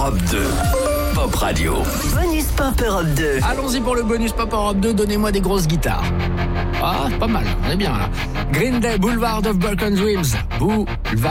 Europe 2. Pop Radio. Bonus Pop Europe 2. Allons-y pour le bonus Pop Europe 2, donnez-moi des grosses guitares. Ah, pas mal, on est bien là. Green Day, Boulevard of Broken Dreams. Boulevard